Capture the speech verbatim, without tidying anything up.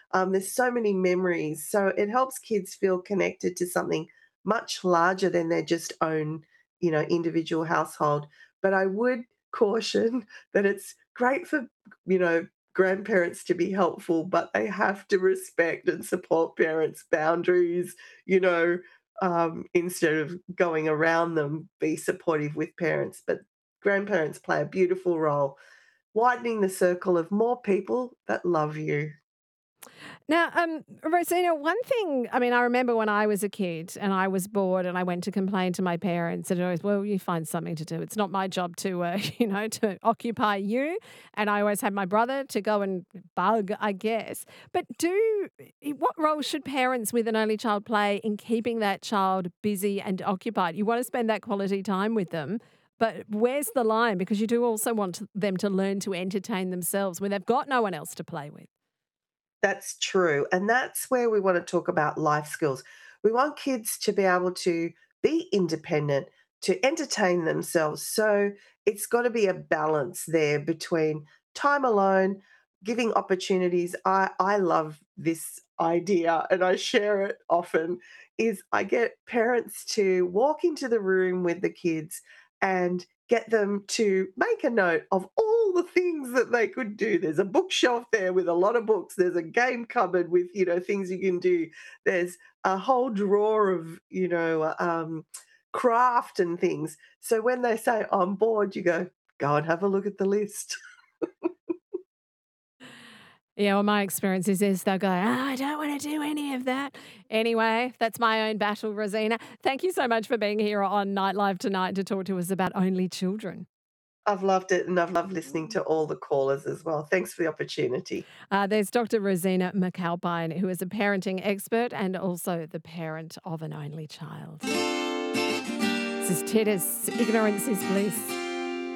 Um, there's so many memories. So it helps kids feel connected to something much larger than their just own, you know, individual household. But I would caution that it's great for, you know, grandparents to be helpful, but they have to respect and support parents' boundaries, you know, um, instead of going around them, be supportive with parents. But grandparents play a beautiful role, widening the circle of more people that love you. Now, um, Rosina, one thing, I mean, I remember when I was a kid and I was bored and I went to complain to my parents, and always, well, you find something to do. It's not my job to, uh, you know, to occupy you. And I always had my brother to go and bug, I guess. But do, eh, what role should parents with an only child play in keeping that child busy and occupied? You want to spend that quality time with them. But where's the line? Because you do also want to- them to learn to entertain themselves when they've got no one else to play with. That's true. And that's where we want to talk about life skills. We want kids to be able to be independent, to entertain themselves. So it's got to be a balance there between time alone, giving opportunities. I, I love this idea and I share it often is I get parents to walk into the room with the kids and get them to make a note of all the things that they could do. There's a bookshelf there with a lot of books. There's a game cupboard with, you know, things you can do. There's a whole drawer of, you know, um, craft and things. So when they say, I'm bored, you go, go and have a look at the list. Yeah, well, my experience is, is they'll go, oh, I don't want to do any of that. Anyway, that's my own battle, Rosina. Thank you so much for being here on Nightlife tonight to talk to us about only children. I've loved it and I've loved listening to all the callers as well. Thanks for the opportunity. Uh, there's Doctor Rosina McAlpine, who is a parenting expert and also the parent of an only child. This is Titus, Ignorance is Bliss.